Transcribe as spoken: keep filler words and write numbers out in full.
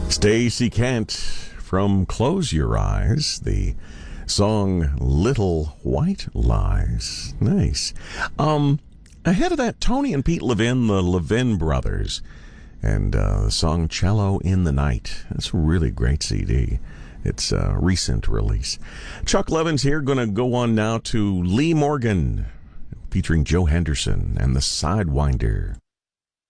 Stacey Kent from Close Your Eyes, the song Little White Lies. Nice. Um, ahead of that, Tony and Pete Levin, the Levin Brothers, and uh, the song Cello in the Night. That's a really great C D. It's a recent release. Chuck Levin's here, going to go on now to Lee Morgan, featuring Joe Henderson and the Sidewinder.